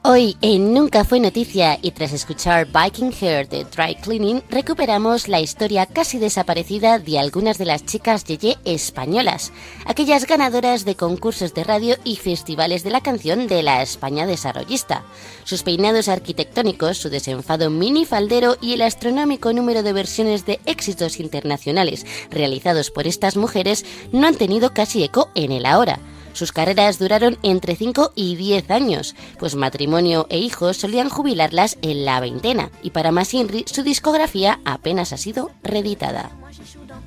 Hoy en Nunca Fue Noticia y tras escuchar Viking Hair de Dry Cleaning, recuperamos la historia casi desaparecida de algunas de las chicas yeye españolas, aquellas ganadoras de concursos de radio y festivales de la canción de la España desarrollista. Sus peinados arquitectónicos, su desenfado minifaldero y el astronómico número de versiones de éxitos internacionales realizados por estas mujeres no han tenido casi eco en el ahora. Sus carreras duraron entre 5 y 10 años, pues matrimonio e hijos solían jubilarlas en la veintena, y para más Inri, su discografía apenas ha sido reeditada.